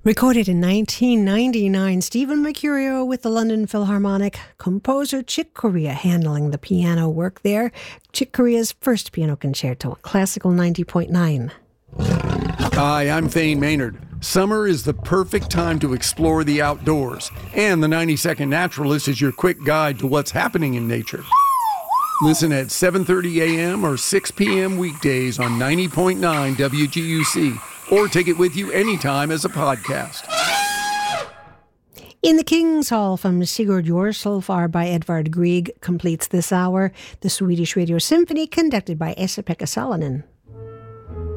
Recorded in 1999, Stephen Mercurio with the London Philharmonic, composer Chick Corea handling the piano work there. Chick Corea's first piano concerto, Classical 90.9. Hi, I'm Thane Maynard. Summer is the perfect time to explore the outdoors, and the 90-Second Naturalist is your quick guide to what's happening in nature. Listen at 7:30 a.m. or 6 p.m. weekdays on 90.9 WGUC, or take it with you anytime as a podcast. In the King's Hall from Sigurd Jorsalfar by Edvard Grieg completes this hour. The Swedish Radio Symphony conducted by Esa-Pekka Salonen.